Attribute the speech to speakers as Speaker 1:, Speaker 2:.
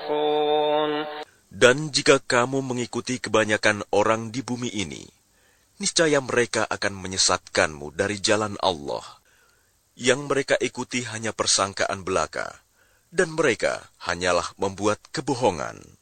Speaker 1: يفرحون.
Speaker 2: Dan jika kamu mengikuti kebanyakan orang di bumi ini, niscaya mereka akan menyesatkanmu dari jalan Allah. Yang mereka ikuti hanya persangkaan belaka, dan mereka hanyalah membuat kebohongan.